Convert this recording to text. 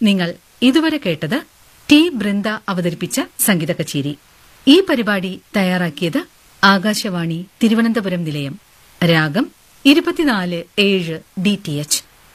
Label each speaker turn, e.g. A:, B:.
A: നിങ്ങൾ ഇതുവരെ കേട്ടത് ടി ബൃന്ദ അവതരിപ്പിച്ച സംഗീത കച്ചേരി. ഈ പരിപാടി തയ്യാറാക്കിയത് ആകാശവാണി തിരുവനന്തപുരം നിലയം. രാഗം 24/7 DTH.